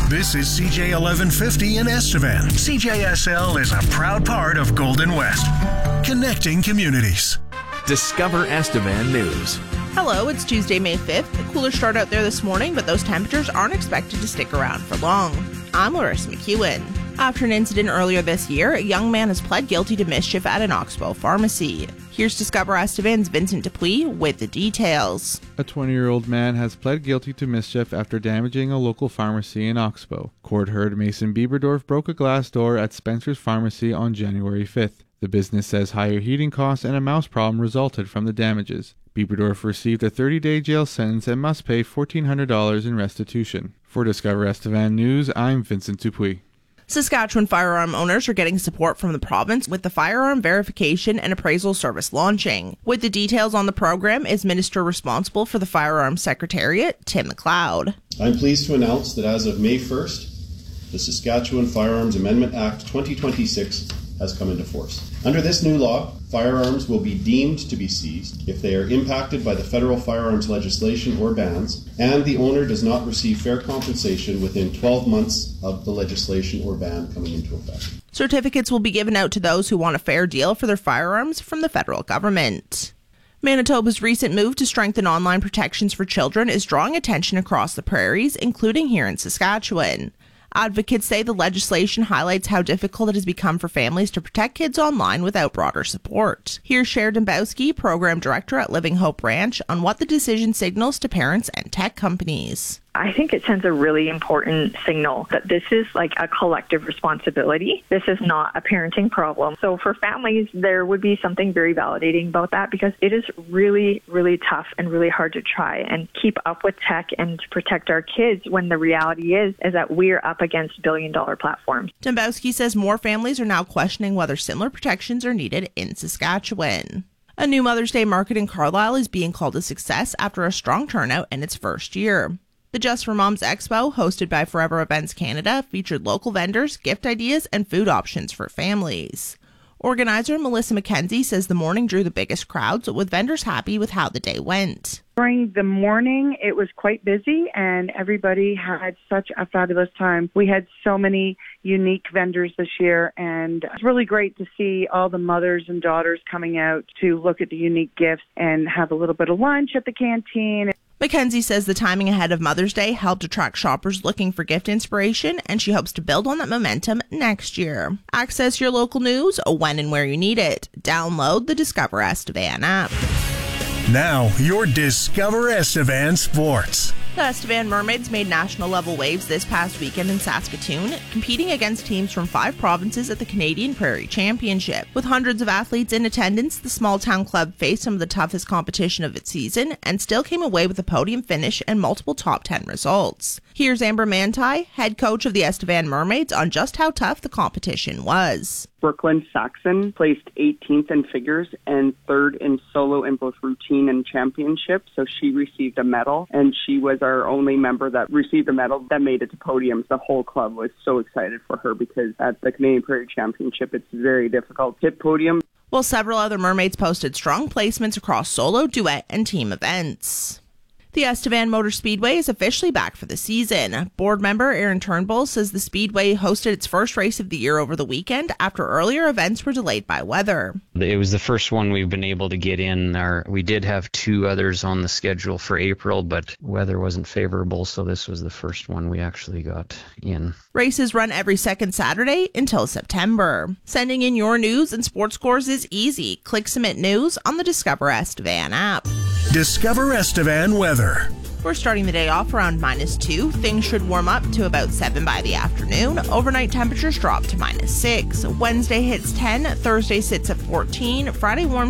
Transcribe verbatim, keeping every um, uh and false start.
This is C J eleven fifty in Estevan. C J S L is a proud part of Golden West, connecting communities. Discover Estevan News. Hello, it's Tuesday, May fifth. A cooler start out there this morning, but those temperatures aren't expected to stick around for long. I'm Larissa McEwen. After an incident earlier this year, a young man has pled guilty to mischief at an Oxbow pharmacy. Here's Discover Estevan's Vincent Dupuis with the details. A twenty-year-old man has pled guilty to mischief after damaging a local pharmacy in Oxbow. Court heard Mason Bieberdorf broke a glass door at Spencer's Pharmacy on January fifth. The business says higher heating costs and a mouse problem resulted from the damages. Bieberdorf received a thirty-day jail sentence and must pay fourteen hundred dollars in restitution. For Discover Estevan News, I'm Vincent Dupuis. Saskatchewan firearm owners are getting support from the province with the Firearm Verification and Appraisal Service launching. With the details on the program is Minister responsible for the Firearms Secretariat, Tim McLeod. I'm pleased to announce that as of May first, the Saskatchewan Firearms Amendment Act twenty twenty-six has come into force. Under this new law, firearms will be deemed to be seized if they are impacted by the federal firearms legislation or bans, and the owner does not receive fair compensation within twelve months of the legislation or ban coming into effect. Certificates will be given out to those who want a fair deal for their firearms from the federal government. Manitoba's recent move to strengthen online protections for children is drawing attention across the prairies, including here in Saskatchewan. Advocates say the legislation highlights how difficult it has become for families to protect kids online without broader support. Here's Cher Dembowski, Program Director at Living Hope Ranch, on what the decision signals to parents and tech companies. I think it sends a really important signal that this is like a collective responsibility. This is not a parenting problem. So for families, there would be something very validating about that because it is really, really tough and really hard to try and keep up with tech and to protect our kids when the reality is, is that we're up against billion dollar platforms. Dembowski says more families are now questioning whether similar protections are needed in Saskatchewan. A new Mother's Day market in Carlisle is being called a success after a strong turnout in its first year. The Just for Moms Expo, hosted by Forever Events Canada, featured local vendors, gift ideas, and food options for families. Organizer Melissa McKenzie says the morning drew the biggest crowds, with vendors happy with how the day went. During the morning, it was quite busy, and everybody had such a fabulous time. We had so many unique vendors this year, and it's really great to see all the mothers and daughters coming out to look at the unique gifts and have a little bit of lunch at the canteen. McKenzie says the timing ahead of Mother's Day helped attract shoppers looking for gift inspiration, and she hopes to build on that momentum next year. Access your local news when and where you need it. Download the Discover Estevan app. Now, your Discover Estevan Sports. The Estevan Mermaids made national level waves this past weekend in Saskatoon, competing against teams from five provinces at the Canadian Prairie Championship. With hundreds of athletes in attendance, the small town club faced some of the toughest competition of its season and still came away with a podium finish and multiple top ten results. Here's Amber Manti, head coach of the Estevan Mermaids, on just how tough the competition was. Brooklyn Saxon placed eighteenth in figures and third in solo in both routine and championship, so she received a medal, and she was our only member that received a medal that made it to podiums. The whole club was so excited for her because at the Canadian Prairie Championship, it's very difficult to hit podium. While several other mermaids posted strong placements across solo, duet, and team events. The Estevan Motor Speedway is officially back for the season. Board member Aaron Turnbull says the Speedway hosted its first race of the year over the weekend after earlier events were delayed by weather. It was the first one we've been able to get in. Our, we did have two others on the schedule for April, but weather wasn't favorable, so this was the first one we actually got in. Races run every second Saturday until September. Sending in your news and sports scores is easy. Click Submit News on the Discover Estevan app. Discover Estevan weather. We're starting the day off around minus two. Things should warm up to about seven by the afternoon. Overnight temperatures drop to minus six. Wednesday hits ten. Thursday sits at fourteen. Friday warms